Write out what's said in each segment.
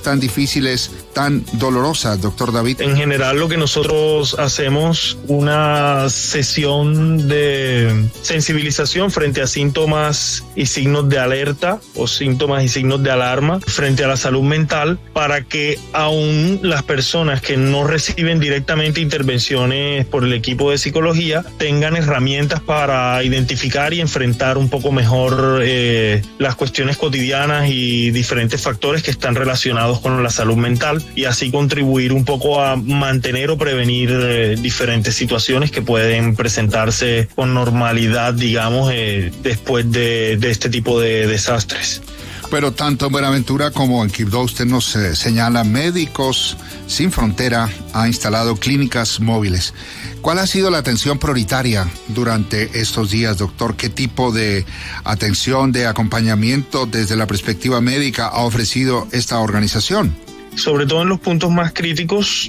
tan difíciles, tan dolorosas, doctor David? En general, lo que nosotros hacemos, una sesión de sensibilización frente a síntomas y signos de alerta o síntomas y signos de alarma frente a la salud mental, para que aún las personas que no reciben directamente intervenciones por el equipo de psicología tengan herramientas para identificar y enfrentar un poco mejor las cuestiones cotidianas y diferentes factores que están relacionados con la salud mental, y así contribuir un poco a mantener o prevenir diferentes situaciones que pueden presentarse con normalidad, digamos, después de este tipo de desastres. Pero tanto en Buenaventura como en Quibdó, usted nos señala, Médicos Sin Frontera ha instalado clínicas móviles. ¿Cuál ha sido la atención prioritaria durante estos días, doctor? ¿Qué tipo de atención, de acompañamiento desde la perspectiva médica ha ofrecido esta organización? Sobre todo en los puntos más críticos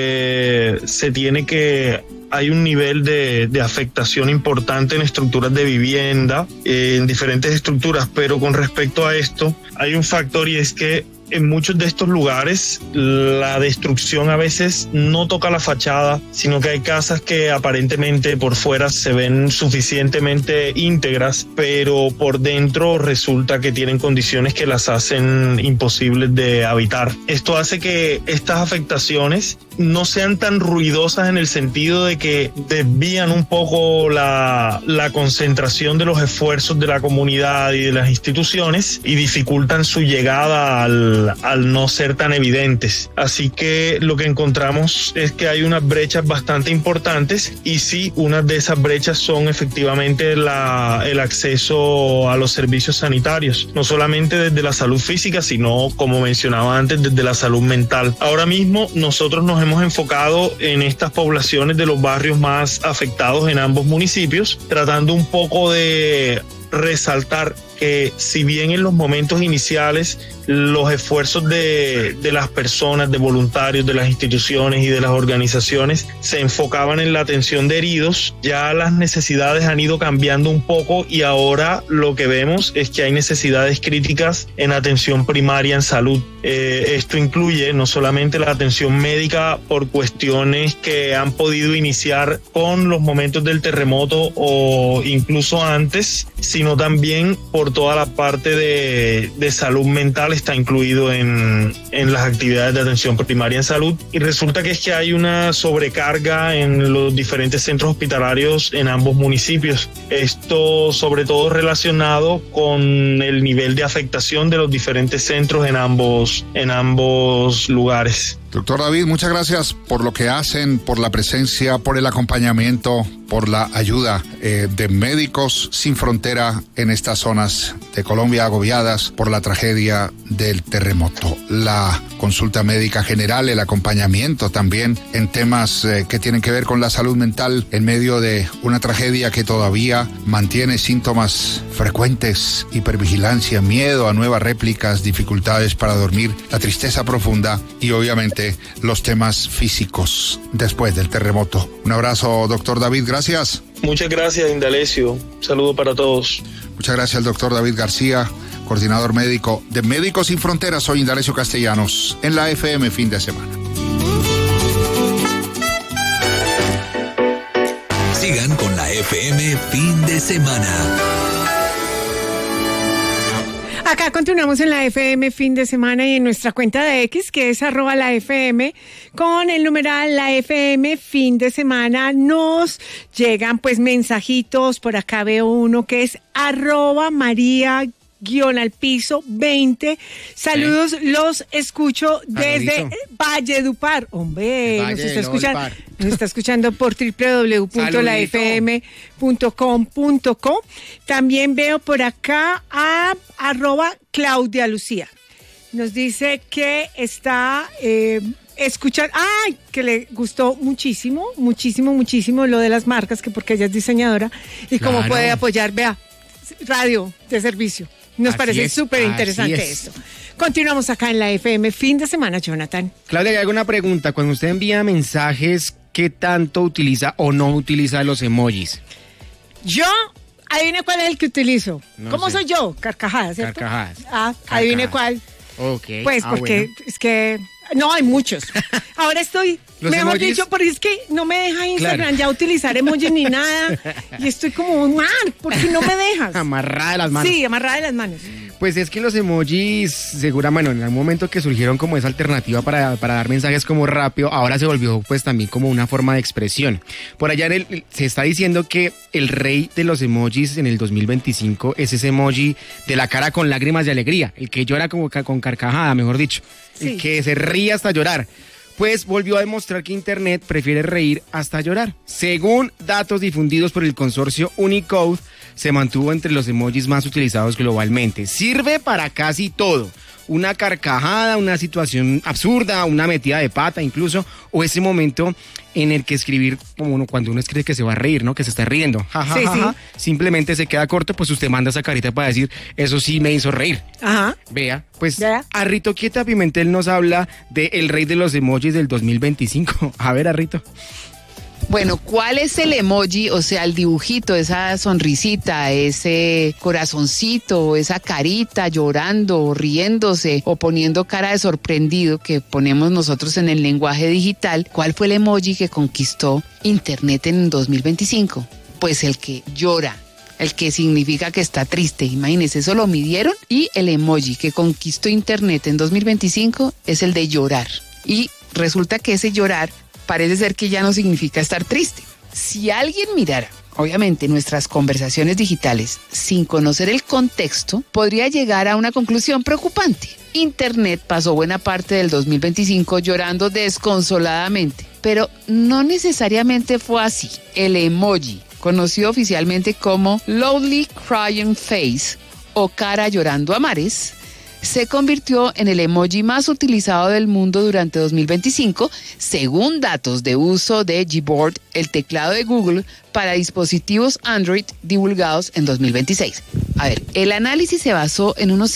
se tiene que... Hay un nivel de afectación importante en estructuras de vivienda, en diferentes estructuras, pero con respecto a esto hay un factor, y es que en muchos de estos lugares la destrucción a veces no toca la fachada, sino que hay casas que aparentemente por fuera se ven suficientemente íntegras, pero por dentro resulta que tienen condiciones que las hacen imposibles de habitar. Esto hace que estas afectaciones no sean tan ruidosas en el sentido de que desvían un poco la concentración de los esfuerzos de la comunidad y de las instituciones y dificultan su llegada al no ser tan evidentes. Así que lo que encontramos es que hay unas brechas bastante importantes, y sí, unas de esas brechas son efectivamente el acceso a los servicios sanitarios, no solamente desde la salud física, sino, como mencionaba antes, desde la salud mental. Ahora mismo nosotros nos hemos enfocado en estas poblaciones de los barrios más afectados en ambos municipios, tratando un poco de resaltar que si bien en los momentos iniciales los esfuerzos de las personas, de voluntarios, de las instituciones y de las organizaciones se enfocaban en la atención de heridos, ya las necesidades han ido cambiando un poco, y ahora lo que vemos es que hay necesidades críticas en atención primaria en salud. Esto incluye no solamente la atención médica por cuestiones que han podido iniciar con los momentos del terremoto o incluso antes, sino también por toda la parte de salud mental está incluido en las actividades de atención primaria en salud. Y resulta que es que hay una sobrecarga en los diferentes centros hospitalarios en ambos municipios. Esto sobre todo relacionado con el nivel de afectación de los diferentes centros en ambos lugares. Doctor David, muchas gracias por lo que hacen, por la presencia, por el acompañamiento, por la ayuda de Médicos Sin Frontera en estas zonas de Colombia agobiadas por la tragedia del terremoto. La consulta médica general, el acompañamiento también en temas que tienen que ver con la salud mental en medio de una tragedia que todavía mantiene síntomas frecuentes, hipervigilancia, miedo a nuevas réplicas, dificultades para dormir, la tristeza profunda y obviamente los temas físicos después del terremoto. Un abrazo, doctor David, gracias. Muchas gracias, Indalecio. Un saludo para todos. Muchas gracias al doctor David García, coordinador médico de Médicos Sin Fronteras. Soy Indalecio Castellanos en la FM Fin de Semana. Sigan con la FM Fin de Semana. Acá continuamos en la FM Fin de Semana y en nuestra cuenta de X, que es @lafm, con el numeral la FM Fin de Semana. Nos llegan pues mensajitos. Por acá veo uno que es @María_20. Saludos, los escucho desde Valledupar. Hombre, nos está escuchando por www.lafm.com.co. También veo por acá a @Claudia Lucía. Nos dice que está escuchando, que le gustó muchísimo lo de las marcas, que porque ella es diseñadora y cómo puede apoyar, vea, radio de servicio. Nos parece súper interesante esto. Continuamos acá en la FM Fin de Semana, Jonathan. Claudia, le hago una pregunta. Cuando usted envía mensajes, ¿qué tanto utiliza o no utiliza los emojis? Yo, adivine cuál es el que utilizo. ¿Cómo soy yo? Carcajadas, ¿cierto? Carcajadas. Adivine cuál. Okay. Pues porque es que no hay muchos. Ahora estoy, mejor emojis? dicho, porque es que no me deja Instagram ya utilizar emojis ni nada. Y estoy como, ¿por qué no me dejas? Amarrada de las manos. Sí, amarrada de las manos. Pues es que los emojis, seguramente, en algún momento que surgieron como esa alternativa para dar mensajes como rápido, ahora se volvió pues también como una forma de expresión. Por allá se está diciendo que el rey de los emojis en el 2025 es ese emoji de la cara con lágrimas de alegría, el que llora como con carcajada, mejor dicho, el que se ríe hasta llorar. Pues volvió a demostrar que Internet prefiere reír hasta llorar. Según datos difundidos por el consorcio Unicode, se mantuvo entre los emojis más utilizados globalmente. Sirve para casi todo. Una carcajada, una situación absurda, una metida de pata incluso, o ese momento en el que escribir, como cuando uno escribe que se va a reír, ¿no? Que se está riendo. Simplemente se queda corto, pues usted manda esa carita para decir, eso sí me hizo reír. Ajá. Vea, pues Arrito Quieta Pimentel nos habla de el rey de los emojis del 2025. A ver, Arrito. Bueno, ¿cuál es el emoji? O sea, el dibujito, esa sonrisita, ese corazoncito, esa carita llorando o riéndose o poniendo cara de sorprendido que ponemos nosotros en el lenguaje digital. ¿Cuál fue el emoji que conquistó Internet en 2025? Pues el que llora. El que significa que está triste. Imagínense, eso lo midieron. Y el emoji que conquistó Internet en 2025 es el de llorar. Y resulta que ese llorar parece ser que ya no significa estar triste. Si alguien mirara, obviamente, nuestras conversaciones digitales sin conocer el contexto, podría llegar a una conclusión preocupante. Internet pasó buena parte del 2025 llorando desconsoladamente, pero no necesariamente fue así. El emoji, conocido oficialmente como Lonely Crying Face o cara llorando a mares, se convirtió en el emoji más utilizado del mundo durante 2025, según datos de uso de Gboard, el teclado de Google, para dispositivos Android divulgados en 2026. A ver, el análisis se basó en unos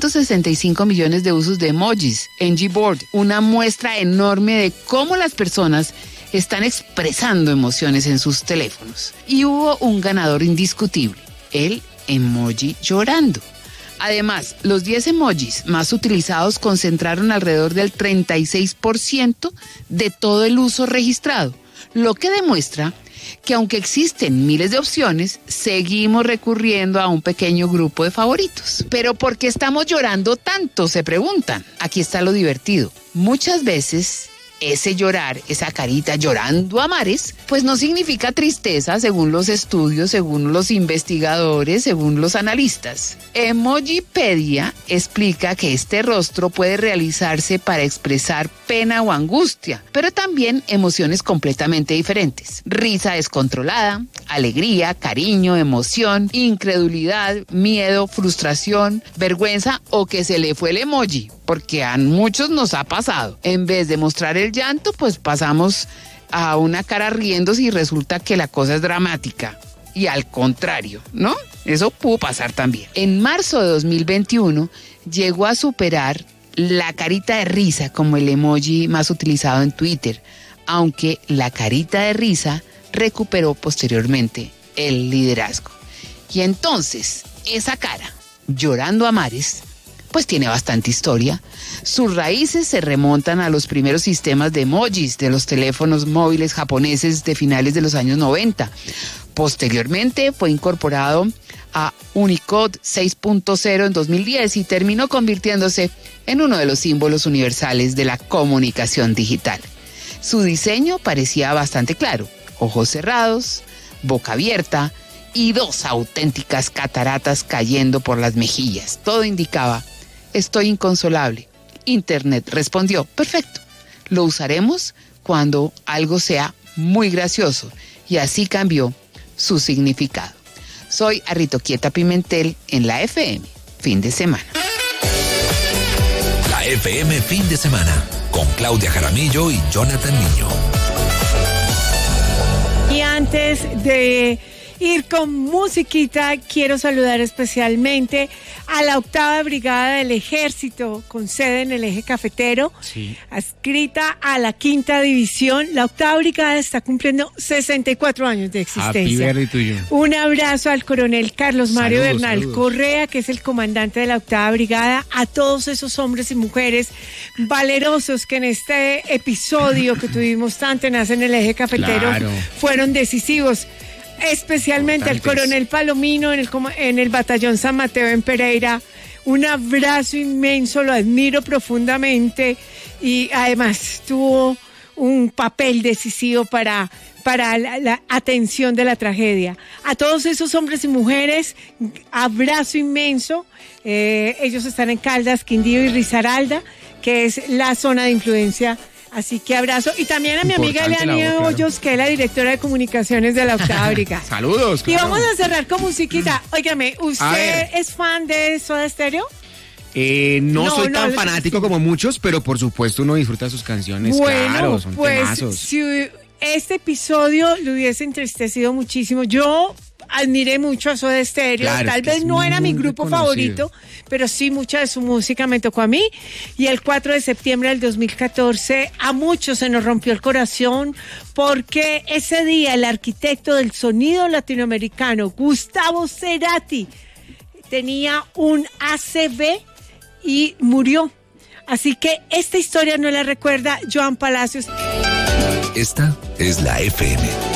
665 millones de usos de emojis en Gboard, una muestra enorme de cómo las personas están expresando emociones en sus teléfonos. Y hubo un ganador indiscutible, el emoji llorando. Además, los 10 emojis más utilizados concentraron alrededor del 36% de todo el uso registrado, lo que demuestra que aunque existen miles de opciones, seguimos recurriendo a un pequeño grupo de favoritos. ¿Pero por qué estamos llorando tanto?, se preguntan. Aquí está lo divertido. Muchas veces ese llorar, esa carita llorando a mares, pues no significa tristeza según los estudios, según los investigadores, según los analistas. Emojipedia explica que este rostro puede realizarse para expresar pena o angustia, pero también emociones completamente diferentes. Risa descontrolada, alegría, cariño, emoción, incredulidad, miedo, frustración, vergüenza o que se le fue el emoji, porque a muchos nos ha pasado. En vez de mostrar el llanto, pues pasamos a una cara riéndose y resulta que la cosa es dramática. Y al contrario, ¿no? Eso pudo pasar también. En marzo de 2021 llegó a superar la carita de risa como el emoji más utilizado en Twitter, aunque la carita de risa recuperó posteriormente el liderazgo. Y entonces, esa cara, llorando a mares, pues tiene bastante historia. Sus raíces se remontan a los primeros sistemas de emojis de los teléfonos móviles japoneses de finales de los años 90. Posteriormente fue incorporado a Unicode 6.0 en 2010 y terminó convirtiéndose en uno de los símbolos universales de la comunicación digital. Su diseño parecía bastante claro: ojos cerrados, boca abierta y dos auténticas cataratas cayendo por las mejillas. Todo indicaba: estoy inconsolable. Internet respondió: perfecto, lo usaremos cuando algo sea muy gracioso, y así cambió su significado. Soy Arrito Quieta Pimentel en la FM Fin de Semana. La FM Fin de Semana con Claudia Jaramillo y Jonathan Niño. Y antes de ir con musiquita, quiero saludar especialmente a la 8ª Brigada del Ejército, con sede en el Eje Cafetero, adscrita a la 5ª División. La 8ª Brigada está cumpliendo 64 años de existencia. Happy birthday to you. Un abrazo al coronel Carlos Mario Saludos, Bernal saludos. Correa, que es el comandante de la 8ª Brigada, a todos esos hombres y mujeres valerosos que en este episodio que tuvimos tan tenaz en el Eje Cafetero Claro. fueron decisivos. Especialmente al Importantes. coronel Palomino en el batallón San Mateo en Pereira. Un abrazo inmenso, lo admiro profundamente y además tuvo un papel decisivo para la atención de la tragedia. A todos esos hombres y mujeres, abrazo inmenso. Ellos están en Caldas, Quindío y Risaralda, que es la zona de influencia. Así que abrazo. Y también a mi amiga Importante Eliane labor, claro. Hoyos, que es la directora de comunicaciones de la 8ª Brigada. Saludos. Y claro. vamos a cerrar con musiquita. Óigame, A ¿usted ver. es fan de Soda Stereo? No soy no, tan lo- fanático como muchos, pero por supuesto uno disfruta sus canciones. Bueno, claro, son pues temazos. si este episodio lo hubiese entristecido muchísimo. Yo admiré mucho a Soda Stereo. Claro, Tal es que vez es no era mi muy grupo reconocido. favorito, pero sí mucha de su música me tocó a mí. Y el 4 de septiembre del 2014 a muchos se nos rompió el corazón porque ese día el arquitecto del sonido latinoamericano, Gustavo Cerati, tenía un ACV y murió. Así que esta historia no la recuerda Joan Palacios. Esta es la FM.